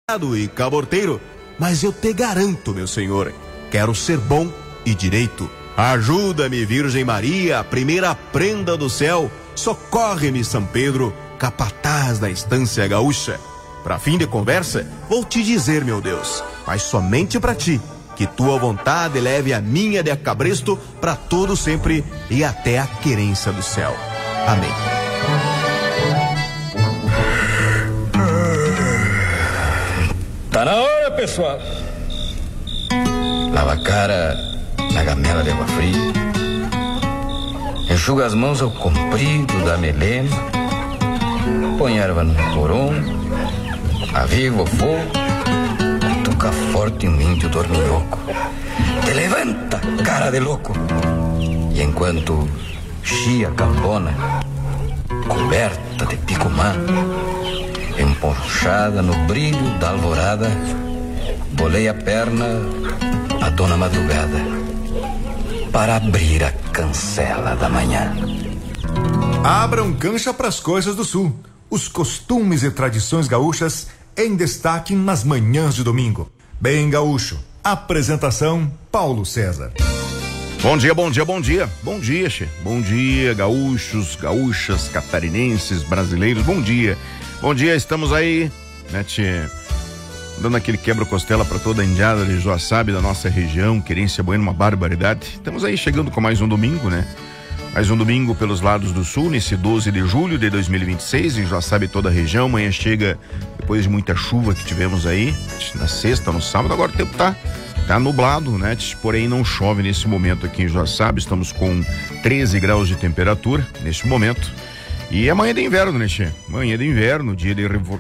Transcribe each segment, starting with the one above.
e caborteiro, mas eu te garanto, meu senhor, quero ser bom e direito. Ajuda-me, Virgem Maria, primeira prenda do céu, socorre-me, São Pedro, capataz da estância gaúcha. Pra fim de conversa, vou te dizer, meu Deus, mas somente pra ti, que tua vontade leve a minha de cabresto pra todo sempre e até a querência do céu. Amém. Tá na hora, pessoal. Lava a cara na gamela de água fria, enxuga as mãos ao comprido da melena, põe erva no porão, aviva o fogo, toca forte um índio dorminhoco. Te levanta, cara de louco. E enquanto chia campona, coberta de picumã, emponchada no brilho da alvorada, bolei a perna a dona madrugada para abrir a cancela da manhã. Abram cancha pras coisas do sul. Os costumes e tradições gaúchas em destaque nas manhãs de domingo. Bem gaúcho. Apresentação Paulo César. Bom dia, bom dia, bom dia. Bom dia, che. Bom dia, gaúchos, gaúchas, catarinenses, brasileiros. Bom dia. Bom dia, estamos aí, né, tchê, dando aquele quebra-costela para toda a indiada de Joaçaba, da nossa região, Querência Bueno, uma barbaridade. Estamos aí chegando com mais um domingo, né? Mais um domingo pelos lados do sul, nesse 12 de julho de 2026, em Joaçaba e toda a região. Amanhã chega, depois de muita chuva que tivemos aí, na sexta, no sábado, agora o tempo tá nublado, né? Porém não chove nesse momento aqui em Joaçaba, estamos com 13 graus de temperatura neste momento. E amanhã é de inverno, né, Che? Amanhã é de inverno, dia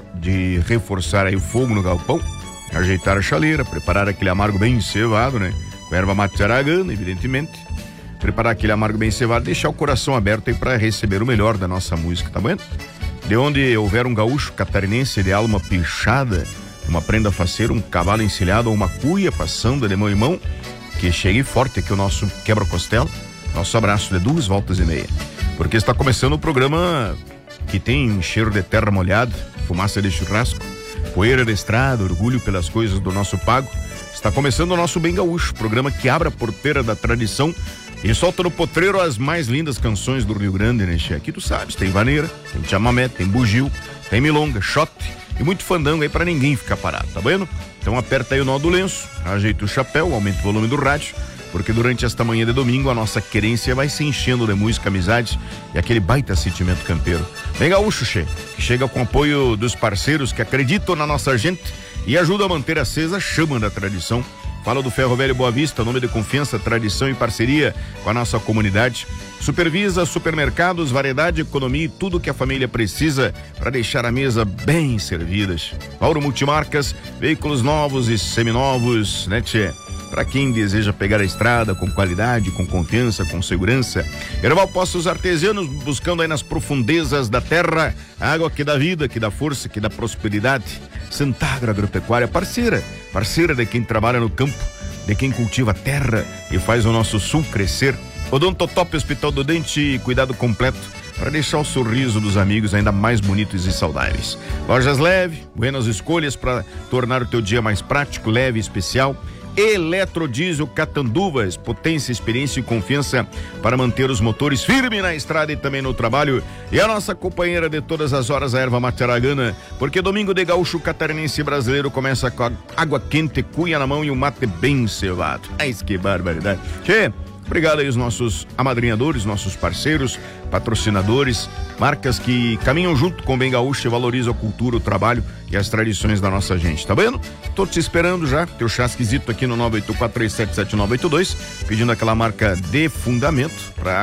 de reforçar aí o fogo no galpão, ajeitar a chaleira, preparar aquele amargo bem cevado, né? Com erva mate aragana, evidentemente. Preparar aquele amargo bem cevado, deixar o coração aberto aí para receber o melhor da nossa música, tá vendo? De onde houver um gaúcho catarinense de alma pichada, uma prenda faceira, um cavalo encilhado ou uma cuia passando de mão em mão, que chegue forte aqui o nosso quebra-costela, nosso abraço de 2 voltas e meia. Porque está começando o programa que tem cheiro de terra molhada, fumaça de churrasco, poeira de estrada, orgulho pelas coisas do nosso pago. Está começando o nosso Bem Gaúcho, programa que abre a porteira da tradição e solta no potreiro as mais lindas canções do Rio Grande, né, che? Aqui tu sabes, tem vaneira, tem chamamé, tem bugio, tem milonga, shot e muito fandango aí pra ninguém ficar parado, tá vendo? Então aperta aí o nó do lenço, ajeita o chapéu, aumenta o volume do rádio, porque durante esta manhã de domingo a nossa querência vai se enchendo de música, amizade e aquele baita sentimento campeiro. Bem gaúcho, che, que chega com apoio dos parceiros que acreditam na nossa gente e ajuda a manter acesa a chama da tradição. Fala do Ferro Velho Boa Vista, nome de confiança, tradição e parceria com a nossa comunidade. Supervisa supermercados, variedade, economia e tudo que a família precisa para deixar a mesa bem servidas. Mauro Multimarcas, veículos novos e seminovos, né, tchê? Para quem deseja pegar a estrada com qualidade, com confiança, com segurança. Erval Poços Artesianos, buscando aí nas profundezas da terra a água que dá vida, que dá força, que dá prosperidade. Santagra Agropecuária, parceira de quem trabalha no campo, de quem cultiva a terra e faz o nosso sul crescer. Odontotop Hospital do Dente, cuidado completo para deixar o sorriso dos amigos ainda mais bonitos e saudáveis. Lojas Leve, buenas escolhas para tornar o teu dia mais prático, leve e especial. Eletrodiesel Catanduvas, potência, experiência e confiança para manter os motores firmes na estrada e também no trabalho. E a nossa companheira de todas as horas, a erva mate aragana, porque domingo de gaúcho catarinense brasileiro começa com a água quente, cuia na mão e um mate bem cevado. Ai, que barbaridade. Che, obrigado aí aos nossos amadrinhadores, nossos parceiros, patrocinadores, marcas que caminham junto com o Bem Gaúcho e valorizam a cultura, o trabalho e as tradições da nossa gente, tá vendo? Tô te esperando já, teu chá esquisito aqui no 984377982, pedindo aquela marca de fundamento pra